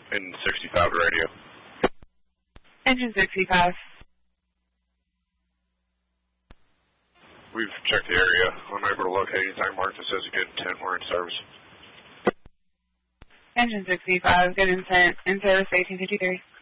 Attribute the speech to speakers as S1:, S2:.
S1: In 65 radio.
S2: Engine 65.
S1: We've checked the area. Unable to locate anything marked that says a good intent. We're in service.
S2: Engine 65, good intent. In service 1853.